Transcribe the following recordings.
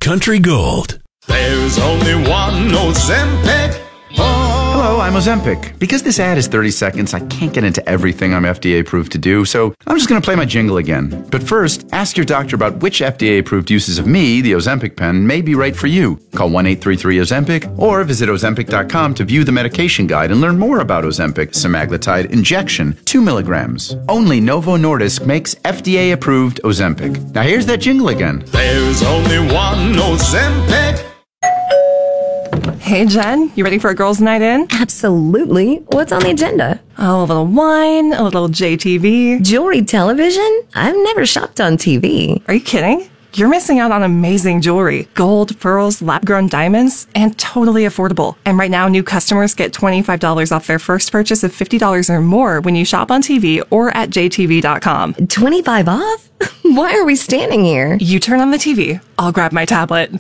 Country Gold. There's only one Ozempic. Hello, I'm Ozempic. Because this ad is 30 seconds, I can't get into everything I'm FDA approved to do, so I'm just going to play my jingle again. But first, ask your doctor about which FDA approved uses of me, the Ozempic pen, may be right for you. Call 1-833-OZEMPIC or visit Ozempic.com to view the medication guide and learn more about Ozempic semaglutide injection, 2 milligrams. Only Novo Nordisk makes FDA approved Ozempic. Now here's that jingle again. There's only one Ozempic. Hey, Jen, you ready for a girls' night in? Absolutely. What's on the agenda? Oh, a little wine, a little JTV. Jewelry television? I've never shopped on TV. Are you kidding? You're missing out on amazing jewelry. Gold, pearls, lab-grown diamonds, and totally affordable. And right now, new customers get $25 off their first purchase of $50 or more when you shop on TV or at jtv.com. 25 off? Why are we standing here? You turn on the TV. I'll grab my tablet.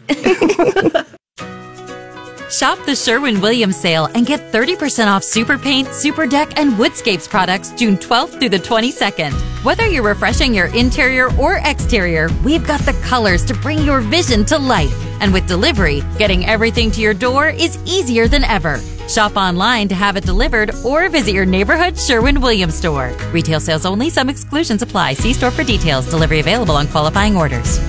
Shop the Sherwin-Williams sale and get 30% off Super Paint, Super Deck, and Woodscapes products June 12th through the 22nd. Whether you're refreshing your interior or exterior, we've got the colors to bring your vision to life. And with delivery, getting everything to your door is easier than ever. Shop online to have it delivered or visit your neighborhood Sherwin-Williams store. Retail sales only. Some exclusions apply. See store for details. Delivery available on qualifying orders.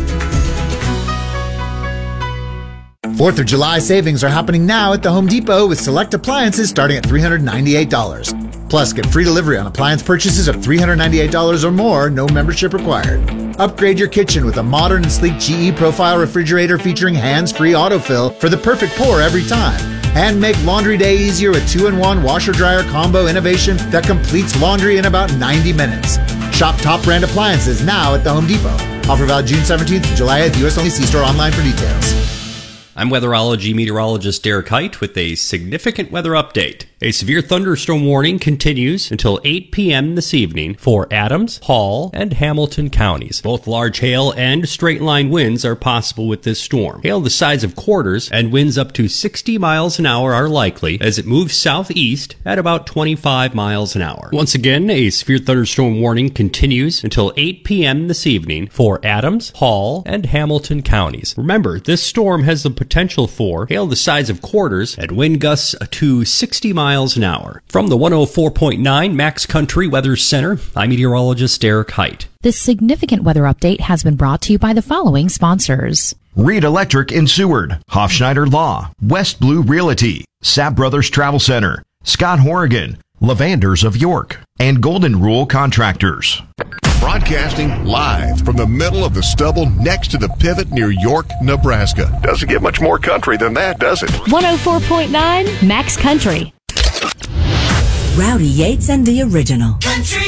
4th of July savings are happening now at the Home Depot with select appliances starting at $398. Plus, get free delivery on appliance purchases of $398 or more, no membership required. Upgrade your kitchen with a modern and sleek GE Profile refrigerator featuring hands-free autofill for the perfect pour every time. And make laundry day easier with 2-in-1 washer-dryer combo innovation that completes laundry in about 90 minutes. Shop top brand appliances now at the Home Depot. Offer valid June 17th to July 8th. U.S. only. See store online for details. I'm weatherology meteorologist Derek Height with a significant weather update. A severe thunderstorm warning continues until 8 p.m. this evening for Adams, Hall, and Hamilton counties. Both large hail and straight-line winds are possible with this storm. Hail the size of quarters and winds up to 60 miles an hour are likely as it moves southeast at about 25 miles an hour. Once again, a severe thunderstorm warning continues until 8 p.m. this evening for Adams, Hall, and Hamilton counties. Remember, this storm has the potential for hail the size of quarters and wind gusts to 60 miles an hour. From the 104.9 Max Country Weather Center, I'm meteorologist Derek Height. This significant weather update has been brought to you by the following sponsors. Reed Electric in Seward, Hofschneider Law, West Blue Realty, Sapp Brothers Travel Center, Scott Horrigan, Lavanders of York, and Golden Rule Contractors. Broadcasting live from the middle of the stubble next to the pivot near York, Nebraska. Doesn't get much more country than that, does it? 104.9 Max Country. Rowdy Yates and the Original. Country